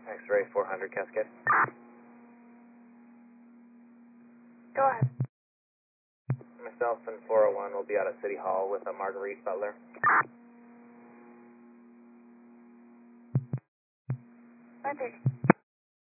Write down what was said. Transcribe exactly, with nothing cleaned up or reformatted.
X-ray four hundred Cascade. Go ahead. Myself and four oh one will be out at City Hall with a Marguerite Butler. one thirty.